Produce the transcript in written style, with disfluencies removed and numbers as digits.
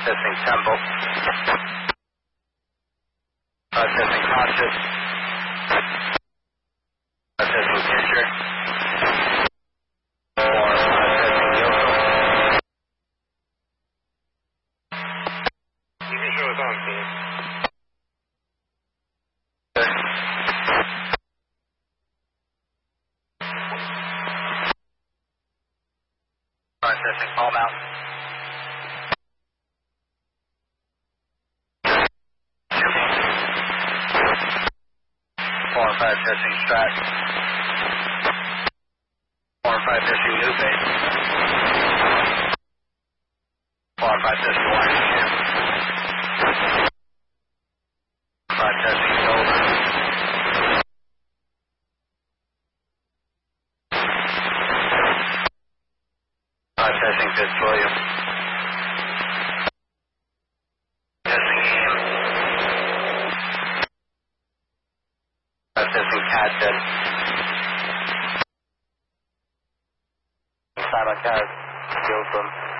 Processing Temple. Processing Conscious. Processing Fisher. Or processing Yoko. You can show us on scene. Processing Palm out. Processing Strat. 4-5 testing New Base. 4-5 testing Washington. 5 testing Silver. 5 testing Fitzwilliam. Testing Ian. Processing Cadden. Simon Caz, Gilson.